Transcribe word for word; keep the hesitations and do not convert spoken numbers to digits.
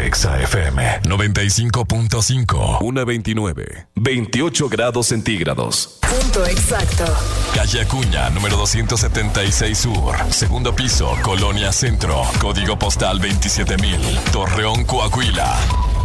Exa F M noventa y cinco punto cinco. uno veintinueve. veintiocho grados centígrados. Punto exacto. Calle Acuña, número doscientos setenta y seis Sur. Segundo piso, Colonia Centro. Código postal veintisiete mil. Torreón, Coahuila.